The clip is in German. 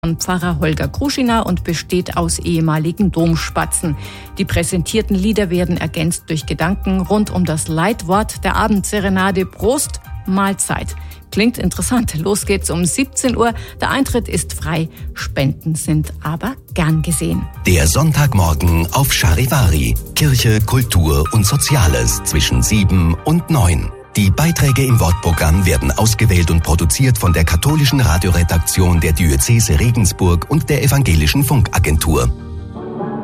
von Pfarrer Holger Kruschina und besteht aus ehemaligen Domspatzen. Die präsentierten Lieder werden ergänzt durch Gedanken rund um das Leitwort der Abendserenade Prost, Mahlzeit. Klingt interessant. Los geht's um 17 Uhr. Der Eintritt ist frei. Spenden sind aber gern gesehen. Der Sonntagmorgen auf Charivari. Kirche, Kultur und Soziales zwischen 7 und 9. Die Beiträge im Wortprogramm werden ausgewählt und produziert von der katholischen Radioredaktion der Diözese Regensburg und der Evangelischen Funkagentur.